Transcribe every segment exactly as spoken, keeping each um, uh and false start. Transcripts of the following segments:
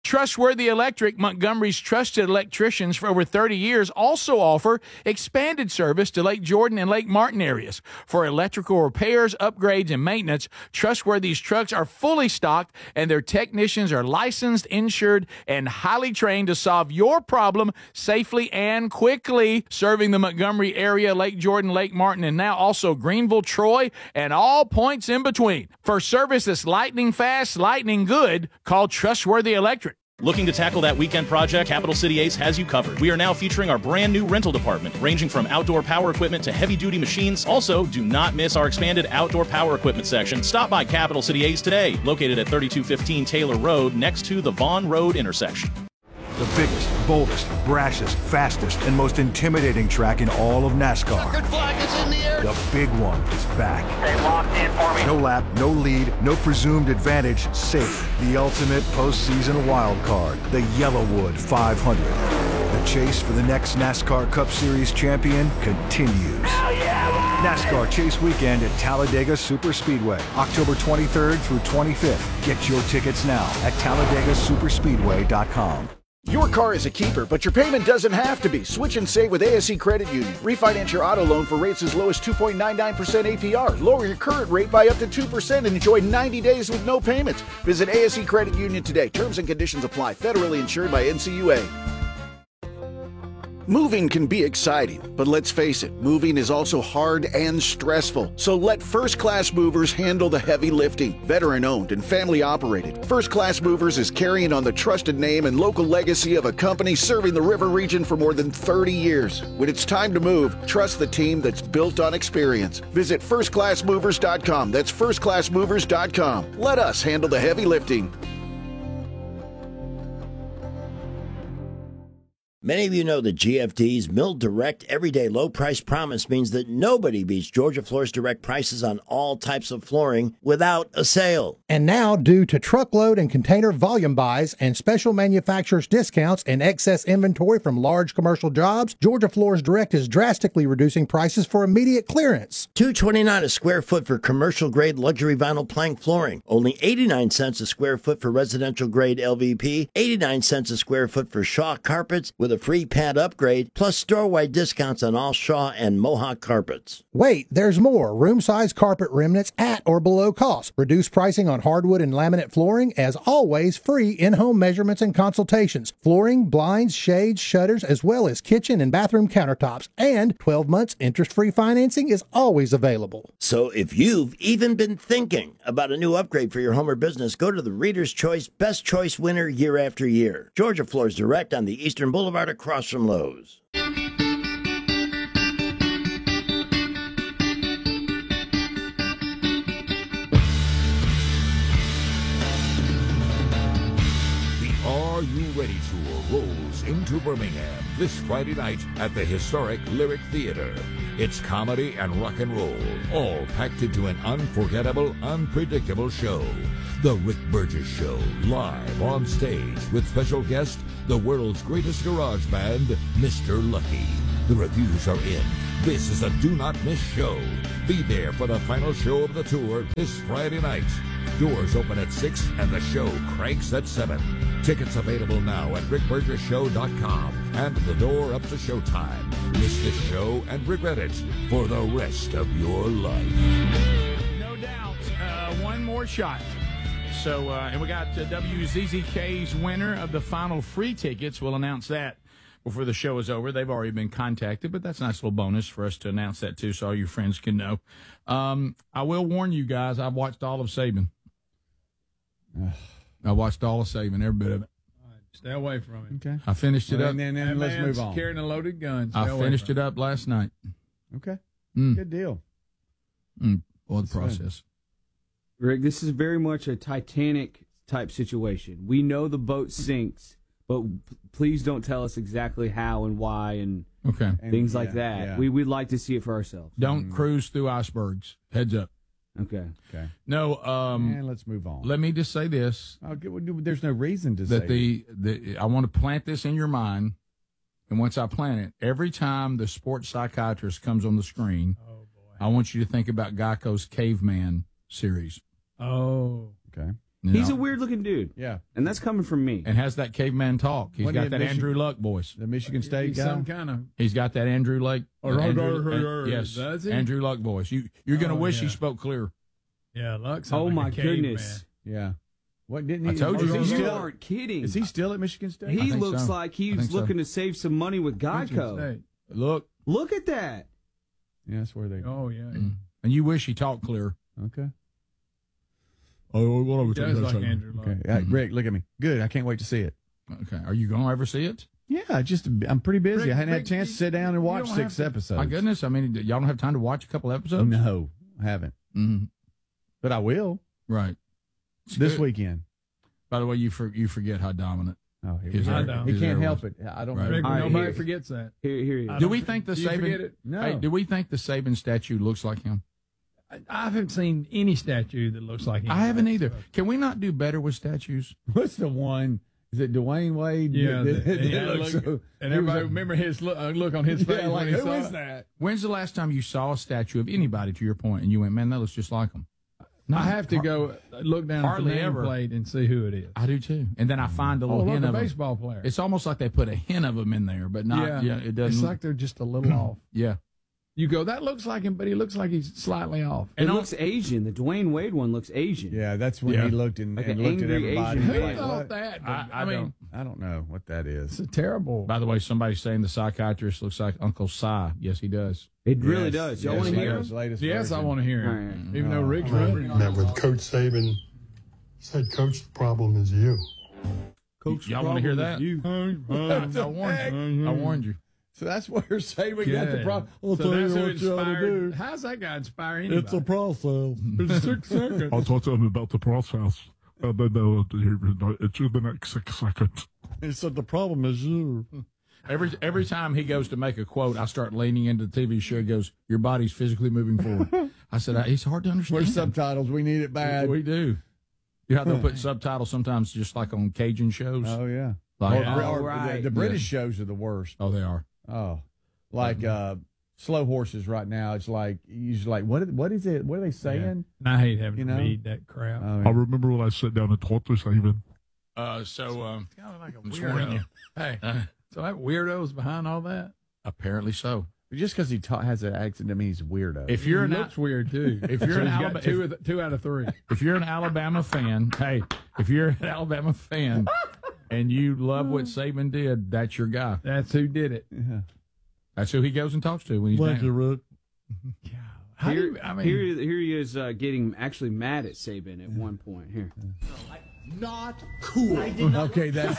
Trustworthy Electric, Montgomery's trusted electricians for over thirty years, also offer expanded service to Lake Jordan and Lake Martin areas. For electrical repairs, upgrades, and maintenance, Trustworthy's trucks are fully stocked, and their technicians are licensed, insured, and highly trained to solve your problem safely and quickly. Serving the Montgomery area, Lake Jordan, Lake Martin, and now also Greenville, Troy, and all points in between. For service that's lightning fast, lightning good, call Trustworthy Electric. Looking to tackle that weekend project? Capital City Ace has you covered. We are now featuring our brand new rental department, ranging from outdoor power equipment to heavy-duty machines. Also, do not miss our expanded outdoor power equipment section. Stop by Capital City Ace today, located at thirty-two fifteen Taylor Road, next to the Vaughn Road intersection. The biggest, boldest, brashest, fastest, and most intimidating track in all of NASCAR. Checkered flag is in the air. The big one is back. Stay locked in for me. No lap, no lead, no presumed advantage, safe. The ultimate postseason wild card, the Yellowwood five hundred. The chase for the next NASCAR Cup Series champion continues. Hell yeah, NASCAR Chase Weekend at Talladega Superspeedway, October twenty-third through twenty-fifth. Get your tickets now at Talladega Superspeedway dot com. Your car is a keeper, but your payment doesn't have to be. Switch and save with A S E Credit Union. Refinance your auto loan for rates as low as two point nine nine percent A P R. Lower your current rate by up to two percent and enjoy ninety days with no payments. Visit A S E Credit Union today. Terms and conditions apply. Federally insured by N C U A. Moving can be exciting, but let's face it, moving is also hard and stressful. So let First Class Movers handle the heavy lifting. Veteran-owned and family-operated, First Class Movers is carrying on the trusted name and local legacy of a company serving the river region for more than thirty years. When it's time to move, trust the team that's built on experience. Visit first class movers dot com. That's first class movers dot com. Let us handle the heavy lifting. Many of you know that G F D's Mill Direct Everyday Low Price Promise means that nobody beats Georgia Floor's direct prices on all types of flooring without a sale. And now, due to truckload and container volume buys and special manufacturers' discounts and excess inventory from large commercial jobs, Georgia Floors Direct is drastically reducing prices for immediate clearance. two dollars and twenty-nine cents a square foot for commercial-grade luxury vinyl plank flooring. Only eighty-nine cents a square foot for residential-grade L V P. eighty-nine cents a square foot for Shaw carpets with a free pad upgrade, plus store-wide discounts on all Shaw and Mohawk carpets. Wait, there's more. Room-size carpet remnants at or below cost. Reduced pricing on hardwood and laminate flooring. As always, free in-home measurements and consultations. Flooring, blinds, shades, shutters, as well as kitchen and bathroom countertops. And twelve months interest-free financing is always available. So if you've even been thinking about a new upgrade for your home or business, go to the Reader's Choice Best Choice winner year after year. Georgia Floors Direct on the Eastern Boulevard across from Lowe's. We Are You Ready Tour rolls into Birmingham this Friday night at the historic Lyric Theater. It's comedy and rock and roll, all packed into an unforgettable, unpredictable show. The Rick Burgess Show, live on stage with special guest, the world's greatest garage band, Mister Lucky. The reviews are in. This is a do-not-miss show. Be there for the final show of the tour this Friday night. Doors open at six and the show cranks at seven. Tickets available now at rick burgess show dot com and the door up to showtime. Miss this show and regret it for the rest of your life. No doubt. Uh, one more shot. So, uh, and we got uh, W Z Z K's winner of the final free tickets. We'll announce that before the show is over. They've already been contacted, but that's a nice little bonus for us to announce that too, so all your friends can know. Um, I will warn you guys, I've watched all of Saban. I watched all of Saban, every bit of it. All right, stay away from it. Okay. I finished it well, up. And then, then That let's man's move on. Carrying a loaded gun. Stay I away finished from it up last night. Okay. Mm. Good deal. Mm. Well, the That's right. process. Rick, this is very much a Titanic type situation. We know the boat sinks, but p- please don't tell us exactly how and why and Okay. things And- like yeah, that. yeah. We, we'd like to see it for ourselves. Don't cruise through icebergs. Heads up. Okay. Okay. No, um, and let's move on. let me just say this. I'll get, there's no reason to say that the, the I want to plant this in your mind, and once I plant it, every time the sports psychiatrist comes on the screen, oh, boy. I want you to think about Geico's Caveman series. Oh. Okay. You He's know? a weird looking dude. Yeah. And that's coming from me. And has that caveman talk. He's What got did that Michigan- Andrew Luck voice. The Michigan State He's guy. some kind of. He's got that Andrew Luck. Oh, oh, Andrew, oh, oh, oh, yes, does he? Andrew Luck voice. You you're gonna Oh, wish he yeah. spoke clear. Yeah, Lux. Oh, like my a caveman. goodness. Yeah. What didn't he? I told you, Is he he's You still? aren't kidding. Is he still at Michigan State? I He think looks so. like I he's think so. looking to save some money with Michigan Geico. State. Look, Look at that. Yeah, that's where they. Oh yeah. mm. and you wish he talked clear. Okay. Oh, what He does like Andrew Luck. Okay. Uh, Rick, look at me. Good. I can't wait to see it. Okay, are you gonna ever see it? Yeah, just I'm pretty busy. Rick, I hadn't Rick, had a chance you- to sit down and you watch don't six have to- episodes. My goodness, I mean, y'all don't have time to watch a couple episodes. No, I haven't. Mm-hmm. But I will Right. It's this good. weekend. By the way, you for, you forget how dominant. Oh, here His we I go. don't. He His can't air help was- it. I don't Right. know. Rick, All right, nobody here- forgets that. Here, here he is. I Do don't- we think the do you forget Saban? it? No. Hey, do we think the Saban statue looks like him? I, I haven't seen any statue that looks like him. I haven't either. Can we not do better with statues? What's the one? Is it Dwayne Wade? Yeah, That- the- that yeah, looks look- so- And he was everybody a- remember his look, uh, look on his face Yeah, like, when he who saw is it. that? When's the last time you saw a statue of anybody, to your point, and you went, man, that looks just like him? I have to go look down at the Hardly ever. nameplate and see who it is. I do too. And then I find a Oh, little look, hint a of 'em. baseball player. It's almost like they put a hint of them in there, but not. Yeah, it doesn't. It's like they're just a little off. Yeah. You go, that looks like him, but he looks like he's slightly off. It looks Asian. The Dwayne Wade one looks Asian. Yeah, that's when Yeah. he looked and, Like and an looked at angry everybody. Asian Who man. thought What? that? I, I, I mean, don't. I don't know what that it's is. a terrible. By the way, somebody's saying the psychiatrist looks like Uncle Si. Yes, he does. It really Yes, does. Y'all yes, want to hear latest- him? latest Yes, I version. want to hear All him. right. Even though Rick's I running. met with Coach Saban. Said, Coach, the problem is you. Coach, y'all want to hear that? You. I warned you. I warned you. So that's where Saban got the Good. problem. I'll So tell you that's who what you ought to inspired. do. How's that guy inspire anybody? It's a process. It's six seconds. I'll talk to him about the process. And then they'll, it's in the next six seconds. He said the problem is you. Every every time he goes to make a quote, I start leaning into the T V show. He goes, "Your body's physically moving forward." I said, "It's hard to understand." Where's subtitles? We need it bad. We do. You know how they'll put subtitles sometimes, just like on Cajun shows. Oh yeah. Like, Or- Oh, or right. the, the British shows are the worst. oh, they are. Oh, like uh, slow horses right now. It's like usually like what? What is it? What are they saying? And I hate having You to know? read that crap. Oh, I remember when I sat down and talked to Saban. Uh, so um, It's kind of like a I'm sworn you. weirdo. Hey, Uh, so that weirdo's behind all that? apparently so. just because he ta- has an accent, doesn't mean he's a weirdo. If you're he an looks weird too. if you're So an he's got Alabama- two, if- of the- two out of three. if you're an Alabama fan, hey, if you're an Alabama fan and you love what Saban did, that's your guy. That's who did it. yeah. That's who he goes and talks to when he's Thank down. you, Rick. How do Here, you, I mean, here, here he is uh, getting actually mad at Saban at one point. Here. Okay, that's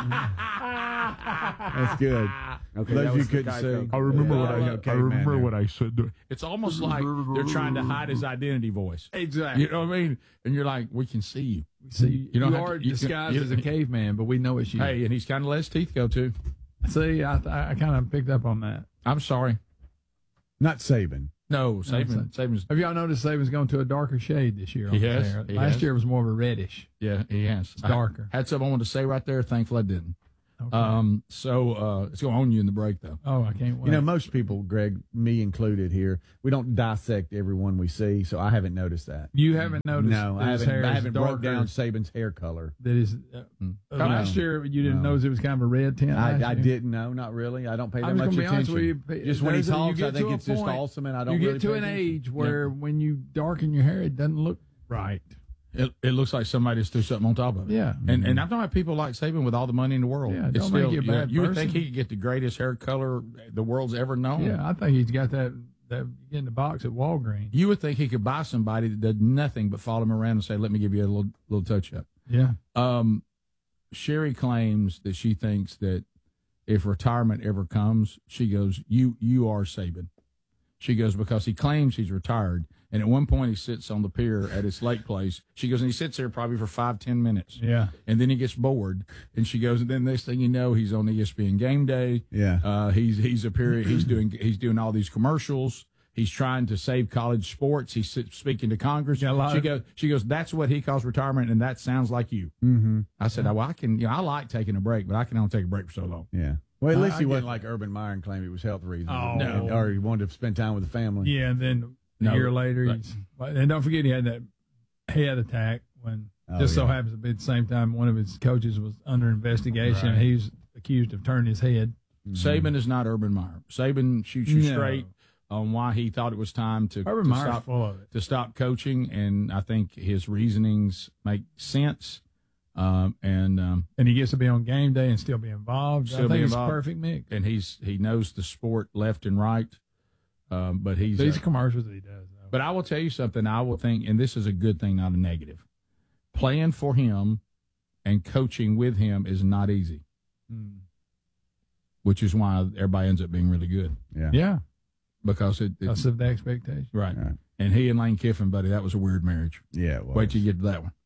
that's good. Okay, Those that you was the couldn't Geico. see. I remember Yeah, what I, okay, I remember man, what I said. To, It's almost like they're trying to hide his identity voice. exactly. You know what I mean? And you're like, we can see you. See, You you, don't have are to- you- disguised you- as a caveman, but we know it's you. Hey, and he's kind of let his teeth go too. See, I, I kind of picked up on that. I'm sorry. Not Saban. No, Saban. Saban's. Have y'all noticed Saban's going to a darker shade this year? He on his has, hair? he Last has. year was more of a reddish. Yeah, he has. It's darker. I had something I wanted to say right there. Thankful I didn't. Okay. Um, so uh, it's going to own you in the break, though. oh, I can't wait. You know, most people, Greg, me included here, we don't dissect everyone we see, so I haven't noticed that. you haven't noticed No, I his haven't. hair I is haven't broke darker down Saban's hair color. That is, uh, uh, last No. year you didn't No. notice it was kind of a red tint. last I, I year? didn't know, not really. I don't pay that I'm just much gonna be honest attention. with you. Just when he There's a- you talks, get I think to a it's just point- awesome, and I don't You get really to pay an attention. age where when you darken your hair, it doesn't look right. It, it looks like somebody just threw something on top of it. Yeah. And and I'm talking about people like Saban with all the money in the world. Yeah, It's don't make you a you know, bad you would person. think he could get the greatest hair color the world's ever known. Yeah, I think he's got that that you get in the box at Walgreens. You would think he could buy somebody that did nothing but follow him around and say, "Let me give you a little little touch up." Yeah. Um, Sherry claims that she thinks that if retirement ever comes, she goes, "You you are Saban." She goes, because he claims he's retired, and at one point he sits on the pier at his lake place. She goes, and he sits there probably for five ten minutes. Yeah. And then he gets bored, and she goes, and then next thing you know, he's on E S P N Game Day. Yeah. Uh, he's he's appearing. He's doing he's doing all these commercials. He's trying to save college sports. He's sit- speaking to Congress. Yeah, a lot she of- goes. She goes. That's what he calls retirement, and that sounds like you. Mm-hmm. I said, well, I can. You know, I like taking a break, but I can only take a break for so long. Yeah. Well, at I- least I he get wasn't like Urban Meyer and claimed it was health reasons. Oh. or, or he wanted to spend time with the family. Yeah, and then a No, year later, right. he's, and don't forget he had that head attack when Oh, Just so yeah. happens to be at the same time one of his coaches was under investigation. Right. He's accused of turning his head. Saban is not Urban Meyer. Saban shoots you No. straight on why he thought it was time to, Urban to Meyer's stop full of it. to stop coaching, and I think his reasonings make sense. Um, and um, And he gets to be on game day and still be involved. still I think be it's involved. a perfect mix. And he's he knows the sport left and right. Um, but he's These uh, commercials that he does. Though. But I will tell you something. I will think, and this is a good thing, not a negative. Playing for him and coaching with him is not easy, Mm. which is why everybody ends up being really good. Yeah. Yeah. Because it, it That's the expectation. right. Right. And he and Lane Kiffin, buddy, that was a weird marriage. Yeah. It was. Wait till you get to that one.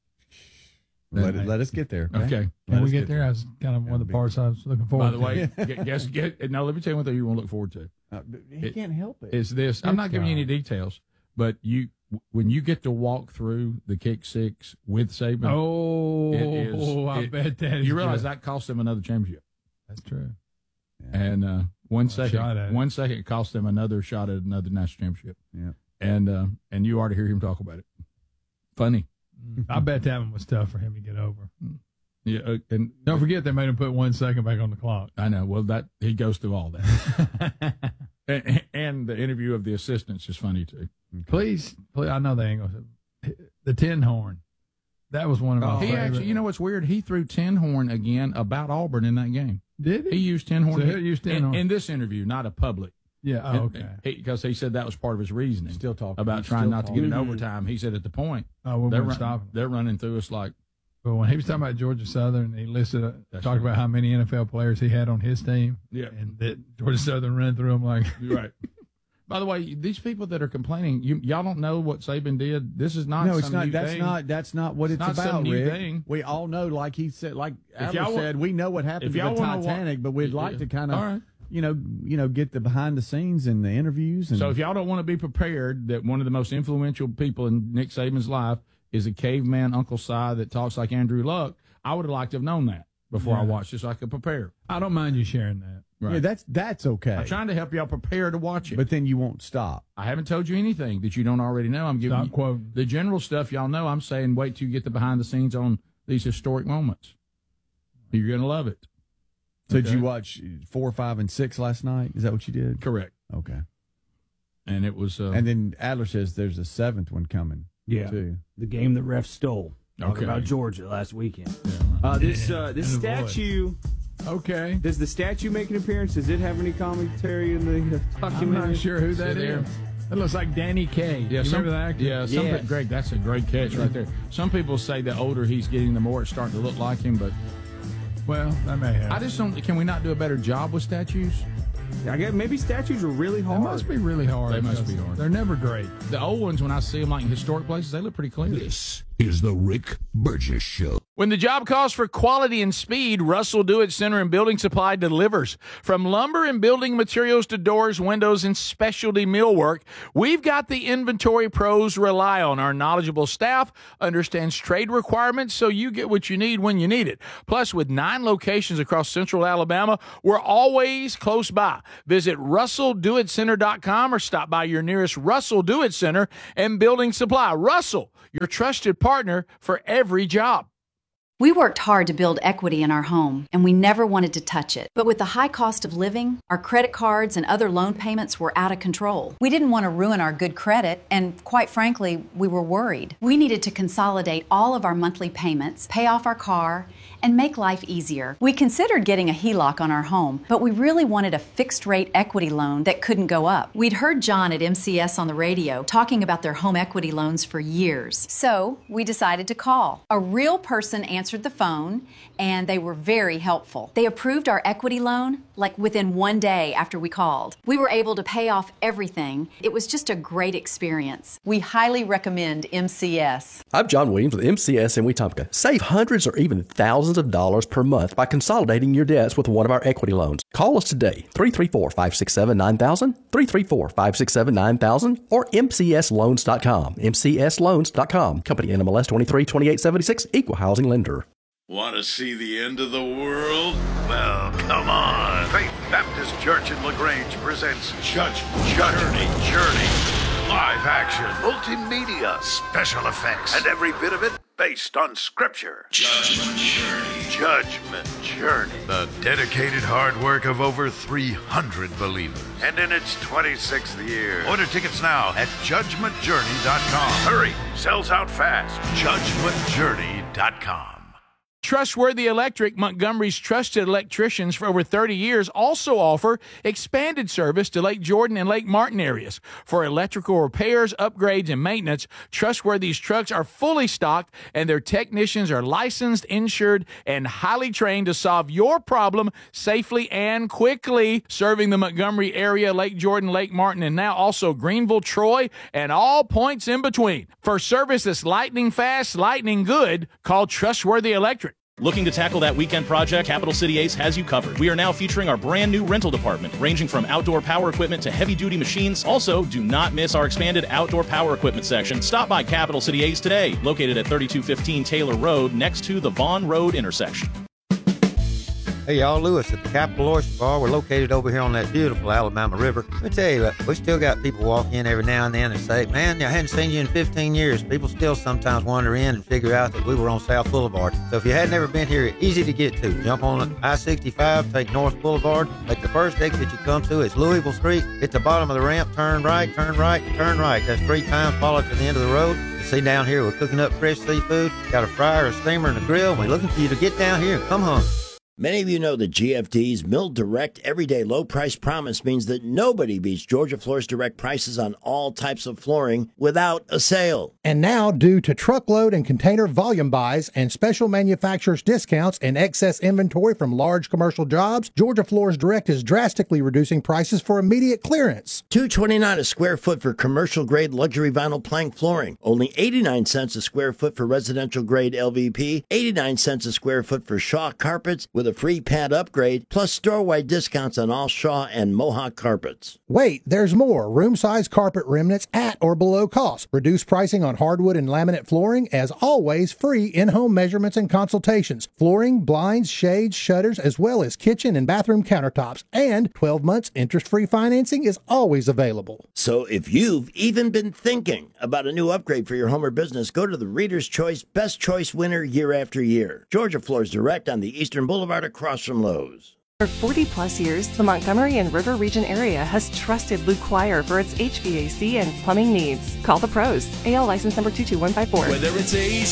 Let, it, let us get there. Okay. When Let we us get there, that's kind of one of the parts I was looking forward By to. the way, gu- guess get now. Let me tell you one thing you want to look forward to. Uh, he It- can't help it. Is this? I'm not giving you any details, but you when you get to walk through the kick six with Saban. Oh, it is, I it- bet that is you realize good. that cost them another championship. That's true. And uh, one shot at second, it. one second it cost them another shot at another national championship. Yeah. And uh, and you ought to hear him talk about it. Funny. I bet that one was tough for him to get over. Yeah. Uh, and Don't forget they made him put one second back on the clock. I know. Well, that he goes through all that. and, and the interview of the assistants is funny too. Please, please, I know they ain't going to. The tin horn. That was one of my he favorite. actually, you know what's weird? He threw tin horn again about Auburn in that game. Did He he? used tin horn. So he'll use tin in, horn. in this interview, not a public. Yeah. Oh, okay. Because he said that was part of his reasoning. Still talking. about He's trying still not to get in talking. overtime. He said at the point Oh, we they're, weren't run, stopping. they're running through us like But when he was talking about Georgia Southern, he listed, uh, That's talked right. about how many N F L players he had on his team. Yeah. And that Georgia Southern ran through them like. You're right. By the way, these people that are complaining, you, y'all don't know what Saban did. This is not. No, it's some not. new That's thing. not. That's not what It's it's, not some about, new Rick. thing. We all know, like he said, like Adler y'all wa- said, we know what happened if to y'all the wanna wa- Titanic, but we'd like Yeah. to kind of, All right. you know, you know, get the behind the scenes and the interviews. And So if y'all don't want to be prepared that one of the most influential people in Nick Saban's life is a caveman Uncle Si that talks like Andrew Luck, I would have liked to have known that before I Yeah. watched this so I could prepare. I don't mind you sharing that. Right. yeah, that's that's okay. I'm trying to help y'all prepare to watch it. but then you won't stop. I haven't told you anything that you don't already know. I'm giving Stop you quoting. the general stuff y'all know. I'm saying wait till you get the behind the scenes on these historic moments. You're going to love it. So did Okay. you watch four, five, and six last night? Is that what you did? Correct. Okay. And it was. Uh, And then Adler says there's a seventh one coming. Yeah. Too. The game the ref stole. Talking Okay. about Georgia last weekend. Uh, this uh, this And the voice. statue. Okay. Does the statue make an appearance? Does it have any commentary in the uh, I'm documentary? not sure who that Sit there. is. That looks like Danny Kaye. yeah, you some, remember that actor? yeah, some Yeah. pe- Greg, that's a great catch right there. Some people say the older he's getting, the more it's starting to look like him. But Well, that may happen. I just don't. Can we not do a better job with statues? I guess maybe statues are really It hard. must be really hard. They must because be hard. They're never great. The old ones, when I see them like in historic places, they look pretty clean. This is the Rick Burgess Show. When the job calls for quality and speed, Russell Do-It Center and Building Supply delivers. From lumber and building materials to doors, windows, and specialty millwork, we've got the inventory pros rely on. Our knowledgeable staff understands trade requirements, so you get what you need when you need it. Plus, with nine locations across central Alabama, we're always close by. Visit russell do it center dot com or stop by your nearest Russell Do-It Center and Building Supply. Russell, your trusted partner for every job. We worked hard to build equity in our home, and we never wanted to touch it. But with the high cost of living, our credit cards and other loan payments were out of control. We didn't want to ruin our good credit, and quite frankly, we were worried. We needed to consolidate all of our monthly payments, pay off our car, and make life easier. We considered getting a H E L O C on our home, but we really wanted a fixed-rate equity loan that couldn't go up. We'd heard John at M C S on the radio talking about their home equity loans for years. So we decided to call. A real person answered the phone, and they were very helpful. They approved our equity loan like within one day after we called. We were able to pay off everything. It was just a great experience. We highly recommend M C S. I'm John Williams with M C S in Wetumpka. Save hundreds or even thousands of dollars per month by consolidating your debts with one of our equity loans. Call us today, three three four, five six seven, nine thousand, three three four, five six seven, nine thousand, or M C S loans dot com. M C S loans dot com. Company N M L S twenty-three twenty-eight seventy-six, Equal Housing Lender. Want to see the end of the world? Well, come on. Faith Baptist Church in LaGrange presents Judge Journey Journey. Live action, multimedia, special effects, and every bit of it based on Scripture. Judgment Journey. Judgment Journey. The dedicated hard work of over three hundred believers. And in its twenty-sixth year. Order tickets now at judgment journey dot com. Hurry, sells out fast. judgment journey dot com. Trustworthy Electric, Montgomery's trusted electricians for over thirty years, also offer expanded service to Lake Jordan and Lake Martin areas. For electrical repairs, upgrades, and maintenance, Trustworthy's trucks are fully stocked and their technicians are licensed, insured, and highly trained to solve your problem safely and quickly. Serving the Montgomery area, Lake Jordan, Lake Martin, and now also Greenville, Troy, and all points in between. For service that's lightning fast, lightning good, call Trustworthy Electric. Looking to tackle that weekend project? Capital City Ace has you covered. We are now featuring our brand new rental department, ranging from outdoor power equipment to heavy-duty machines. Also, do not miss our expanded outdoor power equipment section. Stop by Capital City Ace today, located at thirty-two fifteen Taylor Road, next to the Vaughn Road intersection. Hey, y'all, Lewis at the Capital Oyster Bar. We're located over here on that beautiful Alabama River. Let me tell you, uh, we still got people walk in every now and then and say, man, I hadn't seen you in fifteen years. People still sometimes wander in and figure out that we were on South Boulevard. So if you had never been here, easy to get to. Jump on I sixty-five, take North Boulevard. Like the first exit you come to is Louisville Street. Hit the bottom of the ramp, turn right, turn right, turn right. That's three times, follow to the end of the road. You see down here, we're cooking up fresh seafood. Got a fryer, a steamer, and a grill. We're looking for you to get down here and come home. Many of you know that G F D's Mill Direct Everyday Low Price Promise means that nobody beats Georgia Floors Direct prices on all types of flooring without a sale. And now, due to truckload and container volume buys and special manufacturers' discounts and excess inventory from large commercial jobs, Georgia Floors Direct is drastically reducing prices for immediate clearance. two dollars and twenty-nine cents a square foot for commercial-grade luxury vinyl plank flooring. Only eighty-nine cents a square foot for residential-grade L V P. eighty-nine cents a square foot for Shaw carpets with a free pad upgrade, plus store-wide discounts on all Shaw and Mohawk carpets. Wait, there's more. Room-size carpet remnants at or below cost. Reduced pricing on hardwood and laminate flooring. As always, free in-home measurements and consultations. Flooring, blinds, shades, shutters, as well as kitchen and bathroom countertops. And twelve months interest-free financing is always available. So if you've even been thinking about a new upgrade for your home or business, go to the Reader's Choice Best Choice winner year after year. Georgia Floors Direct on the Eastern Boulevard across from Lowe's. For forty plus years, the Montgomery and River Region area has trusted Luke Quire for its H V A C and plumbing needs. Call the pros. A L license number two two one five four. Whether it's A